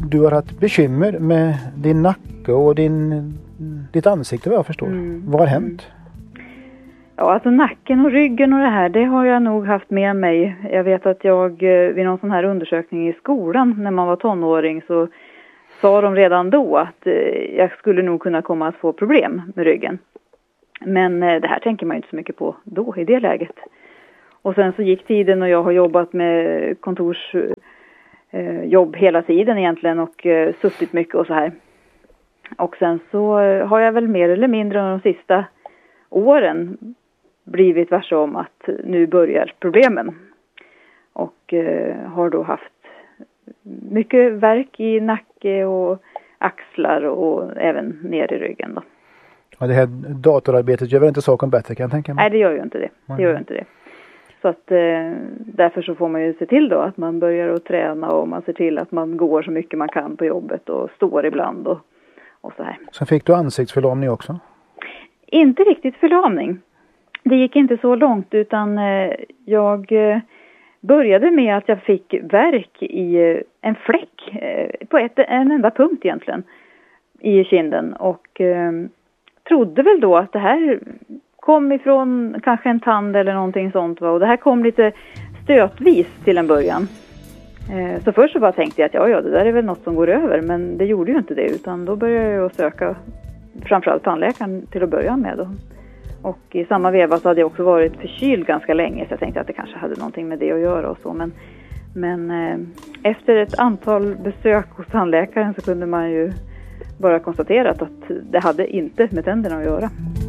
du har haft bekymmer med din nacke och ditt ansikte vad jag förstår. Vad har hänt? Ja, alltså nacken och ryggen och det här, det har jag nog haft med mig. Jag vet att jag vid någon sån här undersökning i skolan när man var tonåring så sa de redan då att jag skulle nog kunna komma att få problem med ryggen. Men det här tänker man ju inte så mycket på då i det läget. Och sen så gick tiden och jag har jobbat med kontorsjobb hela tiden egentligen och suttit mycket och så här. Och sen så har jag väl mer eller mindre de sista åren blivit varse om att nu börjar problemen. Och har då haft mycket värk i nacke och axlar och även ner i ryggen då. Ja, det här datorarbetet gör väl inte saken bättre kan jag tänka mig? Nej, det gör ju inte det. Det gör ju inte det. Så att därför så får man ju se till då att man börjar att träna och man ser till att man går så mycket man kan på jobbet och står ibland och så här. Sen fick du ansiktsförlamning också? Inte riktigt förlamning. Det gick inte så långt utan jag började med att jag fick värk i en fläck på en enda punkt egentligen i kinden och trodde väl då att det här kom ifrån kanske en tand eller någonting sånt och det här kom lite stötvis till en början. Så först så bara tänkte jag att ja det där är väl något som går över men det gjorde ju inte det utan då började jag söka framförallt tandläkaren till att börja med då. Och i samma veva så hade jag också varit förkyld ganska länge så jag tänkte att det kanske hade någonting med det att göra och så. Men efter ett antal besök hos tandläkaren så kunde man ju bara konstatera att det hade inte med tänderna att göra.